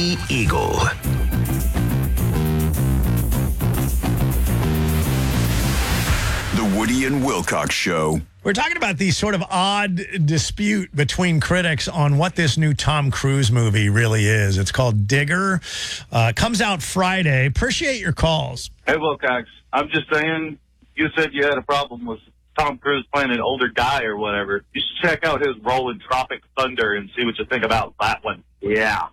The Eagle. The Woody and Wilcox Show. We're talking about the sort of odd dispute between critics on what this new Tom Cruise movie really is. It's called Digger. Comes out Friday. Appreciate your calls. Hey, Wilcox. I'm just saying, you said you had a problem with Tom Cruise playing an older guy or whatever. You should check out his role in Tropic Thunder and see what you think about that one. Yeah.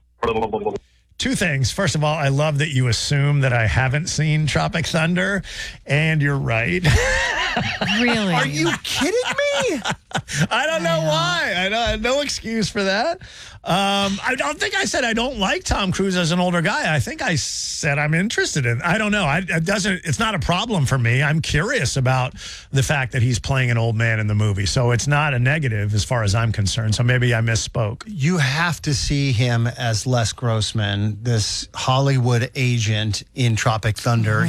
Two things. First of all, I love that you assume that I haven't seen Tropic Thunder, and you're right. Really? Are you kidding me? I don't know why. I have no excuse for that. I don't think I said I don't like Tom Cruise as an older guy. I think I said I'm interested in. I don't know. It's not a problem for me. I'm curious about the fact that he's playing an old man in the movie. So it's not a negative as far as I'm concerned. So maybe I misspoke. You have to see him as Les Grossman, this Hollywood agent in Tropic Thunder.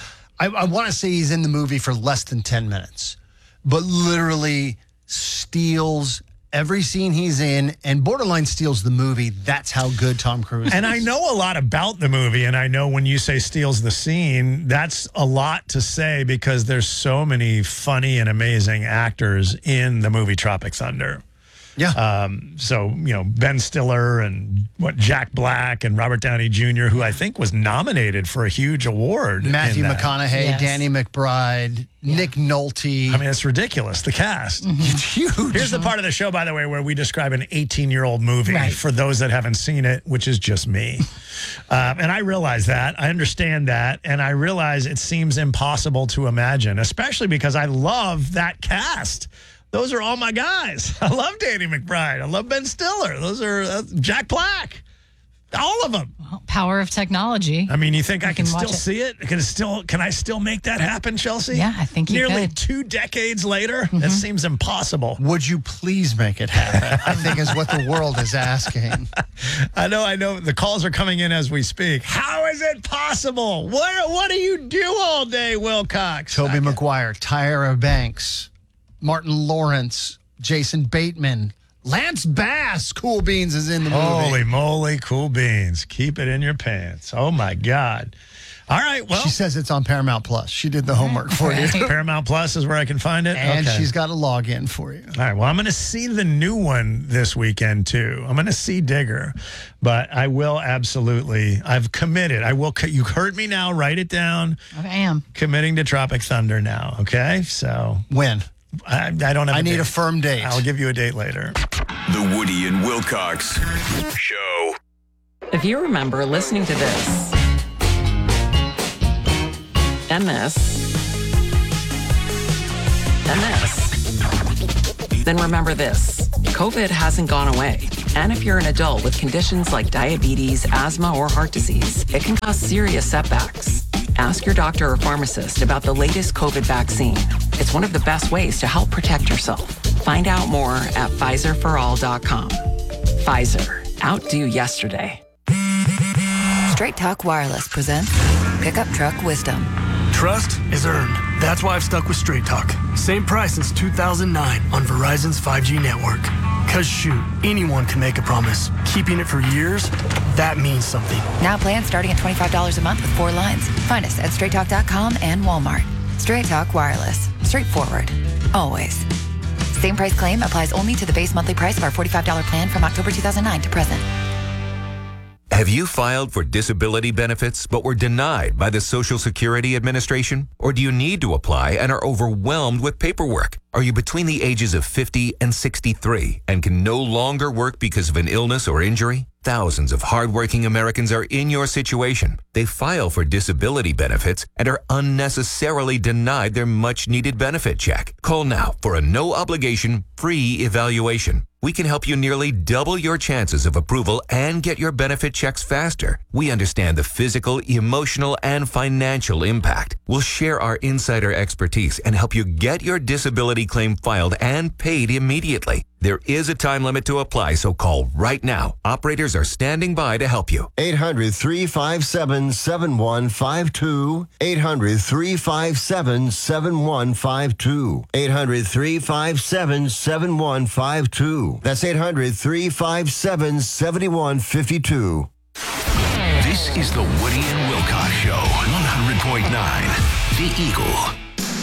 I want to say he's in the movie for less than 10 minutes, but literally steals every scene he's in and borderline steals the movie. That's how good Tom Cruise is. And I know a lot about the movie, and I know when you say steals the scene, that's a lot to say because there's so many funny and amazing actors in the movie Tropic Thunder. Yeah. So, Ben Stiller and Jack Black and Robert Downey Jr., who I think was nominated for a huge award. Matthew in that. McConaughey, Yes. Danny McBride, Nick Nolte. I mean, it's ridiculous, the cast. It's huge. Here's the part of the show, by the way, where we describe an 18-year-old movie Right. for those that haven't seen it, which is just me. And I realize that. I understand that. And I realize it seems impossible to imagine, especially because I love that cast. Those are all my guys. I love Danny McBride. I love Ben Stiller. Those are Jack Black. All of them. Well, power of technology. I mean, you think I can can still watch it. see it? Can I still make that happen, Chelsea? Yeah, I think you Nearly could. 2 decades later? That seems impossible. Would you please make it happen? I think is what the world is asking. I know. The calls are coming in as we speak. How is it possible? What do you do all day, Wilcox? Tobey Maguire, Tyra Banks, Martin Lawrence, Jason Bateman, Lance Bass, Cool Beans is in the movie. Holy moly, Cool Beans. Keep it in your pants. Oh, my God. All right, well. She says it's on Paramount Plus. She did the homework for you. Paramount Plus is where I can find it? And Okay. she's got a login for you. All right, well, I'm going to see the new one this weekend, too. I'm going to see Digger, but I will absolutely, I've committed. You heard me now, write it down. I am. Committing to Tropic Thunder now, okay? So When? I don't have I need date. a firm date. I'll give you a date later. The Woody and Wilcox Show. If you remember listening to this and this and this, then remember this. COVID hasn't gone away. And if you're an adult with conditions like diabetes, asthma, or heart disease, it can cause serious setbacks. Ask your doctor or pharmacist about the latest COVID vaccine. It's one of the best ways to help protect yourself. Find out more at PfizerForAll.com. Pfizer. Outdo yesterday. Straight Talk Wireless presents Pickup Truck Wisdom. Trust is earned. That's why I've stuck with Straight Talk. Same price since 2009 on Verizon's 5G network. Cause shoot, anyone can make a promise. Keeping it for years, that means something. Now plans starting at $25 a month with 4 lines. Find us at straighttalk.com and Walmart. Straight Talk Wireless. Straightforward. Always. Same price claim applies only to the base monthly price of our $45 plan from October 2009 to present. Have you filed for disability benefits but were denied by the Social Security Administration? Or do you need to apply and are overwhelmed with paperwork? Are you between the ages of 50 and 63 and can no longer work because of an illness or injury? Thousands of hardworking Americans are in your situation. They file for disability benefits and are unnecessarily denied their much-needed benefit check. Call now for a no-obligation, free evaluation. We can help you nearly double your chances of approval and get your benefit checks faster. We understand the physical, emotional, and financial impact. We'll share our insider expertise and help you get your disability claim filed and paid immediately. There is a time limit to apply, so call right now. Operators are standing by to help you. 800-357-7152. 800-357-7152. 800-357-7152. That's 800-357-7152. This is the Woody and Wilcox Show, 100.9 The Eagle.